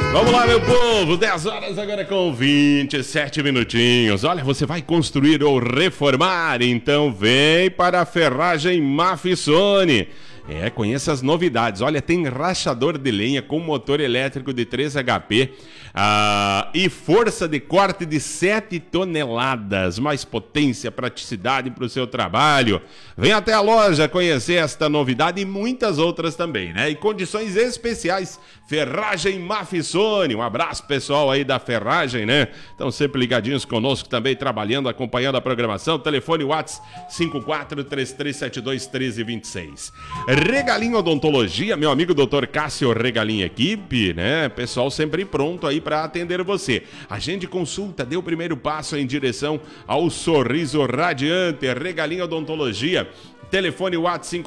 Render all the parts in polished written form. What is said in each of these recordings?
Vamos lá, meu povo, 10 horas agora com 27 minutinhos. Olha, você vai construir ou reformar? Então vem para a Ferragem Mafissone. Conheça as novidades. Olha, tem rachador de lenha com motor elétrico de 3 HP e força de corte de 7 toneladas. Mais potência, praticidade para o seu trabalho. Vem até a loja conhecer esta novidade e muitas outras também, né? E condições especiais, Ferragem Mafissone. Um abraço, pessoal aí da Ferragem, né? Estão sempre ligadinhos conosco também, trabalhando, acompanhando a programação. Telefone WhatsApp 5433721326. Regalinho Odontologia, meu amigo Dr. Cássio Regalinho Equipe, né? Pessoal sempre pronto aí para atender você. Agende consulta, dê o primeiro passo em direção ao sorriso radiante. Regalinho Odontologia. Telefone WhatsApp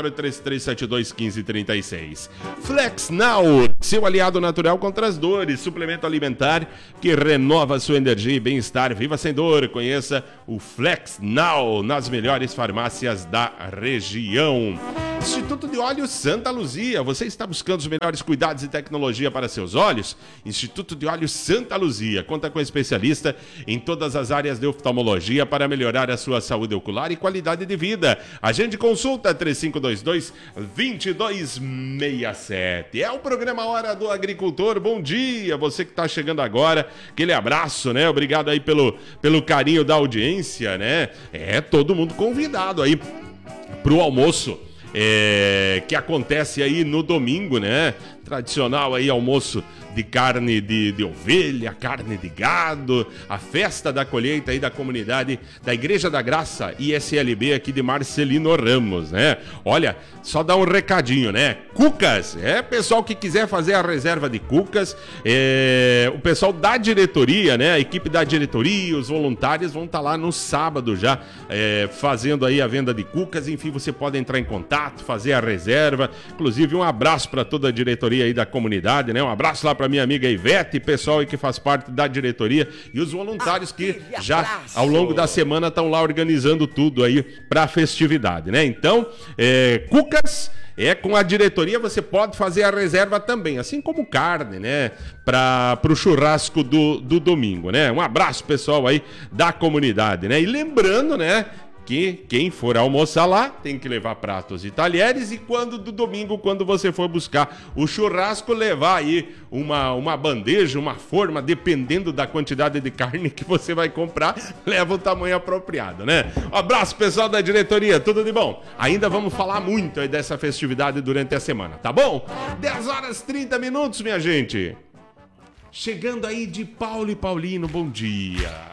5433721536. Flex Now, seu aliado natural contra as dores. Suplemento alimentar que renova sua energia e bem-estar. Viva sem dor. Conheça o Flex Now nas melhores farmácias da região. Instituto de Olhos Santa Luzia. Você está buscando os melhores cuidados e tecnologia para seus olhos? Instituto de Olhos Santa Luzia conta com especialista em todas as áreas de oftalmologia para melhorar a sua saúde ocular e qualidade de vida. Agende consulta 3522-2267. É o programa Hora do Agricultor. Bom dia, você que está chegando agora. Aquele abraço, né? Obrigado aí pelo carinho da audiência, né? Todo mundo convidado aí pro almoço. Que acontece aí no domingo, né? Tradicional aí almoço de carne de ovelha, carne de gado, a festa da colheita aí da comunidade da Igreja da Graça ISLB aqui de Marcelino Ramos, né? Olha, só dá um recadinho, né? Cucas, pessoal que quiser fazer a reserva de cucas, o pessoal da diretoria, né? A equipe da diretoria, os voluntários vão estar lá no sábado já, fazendo aí a venda de cucas. Enfim, você pode entrar em contato, fazer a reserva. Inclusive, um abraço para toda a diretoria aí da comunidade, né? Um abraço lá para minha amiga Ivete, pessoal aí que faz parte da diretoria e os voluntários que já ao longo da semana estão lá organizando tudo aí para a festividade, né? Então, cucas, com a diretoria você pode fazer a reserva também, assim como carne, né? Para o churrasco do domingo, né? Um abraço, pessoal aí da comunidade, né? E lembrando, né? Que quem for almoçar lá tem que levar pratos e talheres, e do domingo, quando você for buscar o churrasco, levar aí uma bandeja, uma forma, dependendo da quantidade de carne que você vai comprar, leva o tamanho apropriado, né? Um abraço, pessoal da diretoria, tudo de bom? Ainda vamos falar muito aí dessa festividade durante a semana, tá bom? 10 horas 30 minutos, minha gente. Chegando aí de Paulo e Paulino, bom dia.